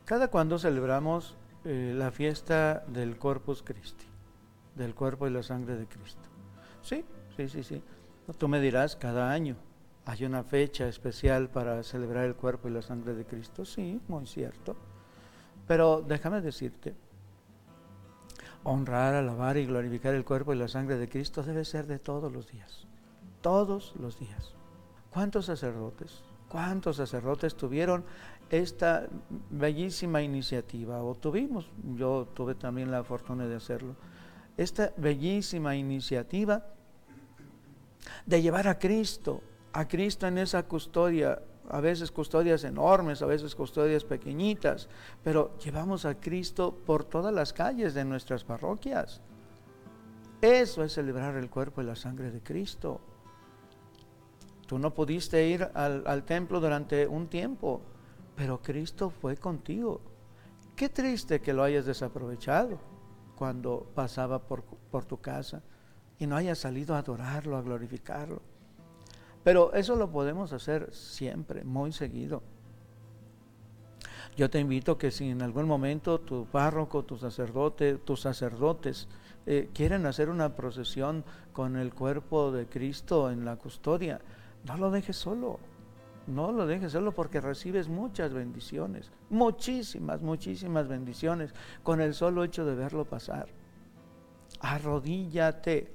Cada cuando celebramos la fiesta del Corpus Christi, del cuerpo y la sangre de Cristo. Sí. Tú me dirás, cada año hay una fecha especial para celebrar el cuerpo y la sangre de Cristo. Sí, muy cierto. Pero déjame decirte, honrar, alabar y glorificar el cuerpo y la sangre de Cristo debe ser de todos los días. Todos los días. ¿Cuántos sacerdotes tuvieron esta bellísima iniciativa? Yo tuve también la fortuna de hacerlo. Esta bellísima iniciativa de llevar a Cristo en esa custodia, a veces custodias enormes, a veces custodias pequeñitas, pero llevamos a Cristo por todas las calles de nuestras parroquias. Eso es celebrar el cuerpo y la sangre de Cristo. Tú no pudiste ir al templo durante un tiempo, pero Cristo fue contigo. Qué triste que lo hayas desaprovechado cuando pasaba por tu casa y no hayas salido a adorarlo, a glorificarlo. Pero eso lo podemos hacer siempre, muy seguido. Yo te invito que si en algún momento tu párroco, tus sacerdotes quieren hacer una procesión con el cuerpo de Cristo en la custodia, no lo dejes solo. No lo dejes solo, porque recibes muchas bendiciones, muchísimas bendiciones con el solo hecho de verlo pasar. Arrodíllate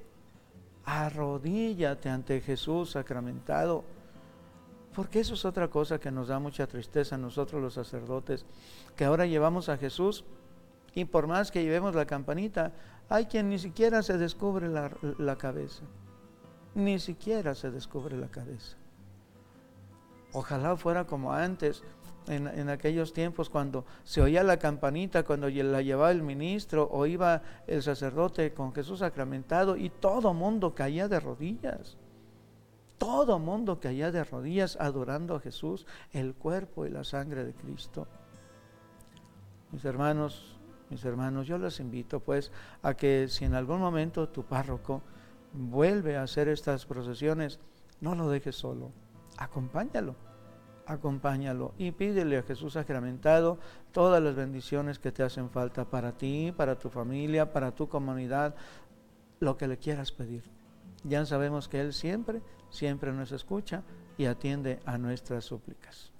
ante Jesús sacramentado, porque eso es otra cosa que nos da mucha tristeza a nosotros los sacerdotes, que ahora llevamos a Jesús y por más que llevemos la campanita, hay quien ni siquiera se descubre la cabeza, ni siquiera se descubre la cabeza. Ojalá fuera como antes, en aquellos tiempos cuando se oía la campanita, cuando la llevaba el ministro o iba el sacerdote con Jesús sacramentado y todo mundo caía de rodillas. Todo mundo caía de rodillas adorando a Jesús, el cuerpo y la sangre de Cristo. Mis hermanos, yo les invito pues a que si en algún momento tu párroco vuelve a hacer estas procesiones, no lo dejes solo, acompáñalo y pídele a Jesús sacramentado todas las bendiciones que te hacen falta para ti, para tu familia, para tu comunidad, lo que le quieras pedir. Ya sabemos que Él siempre nos escucha y atiende a nuestras súplicas.